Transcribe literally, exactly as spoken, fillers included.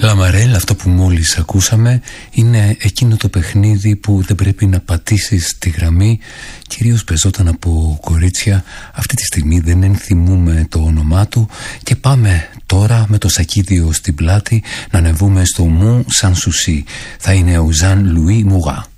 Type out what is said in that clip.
Λαμαρέλ, αυτό που μόλις ακούσαμε είναι εκείνο το παιχνίδι που δεν πρέπει να πατήσεις τη γραμμή. Κυρίως παίζονταν από κορίτσια. Αυτή τη στιγμή δεν ενθυμούμε το όνομά του. Και πάμε τώρα με το σακίδιο στην πλάτη να ανεβούμε στο Mont Sans Souci. Θα είναι ο Ζαν Λουί Μουγά.